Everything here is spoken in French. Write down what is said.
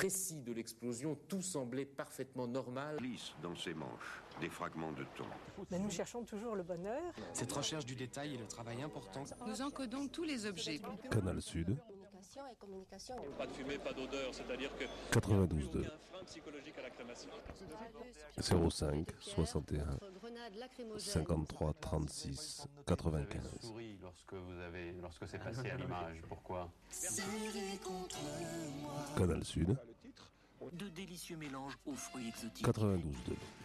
précis de l'explosion, tout semblait parfaitement normal. Glisse dans ses manches des fragments de thon. Mais nous cherchons toujours le bonheur. Cette recherche du détail est le travail important. Nous encodons tous les objets. Canal Sud. Communication. Pas de fumée, pas d'odeur, c'est-à-dire que 92.2. aucun frein psychologique à la crémation. 05 61 53 36 95. Souris lorsque c'est passé à l'image. Pourquoi? Canal Sud. De délicieux mélanges aux fruits exotiques. 92.2.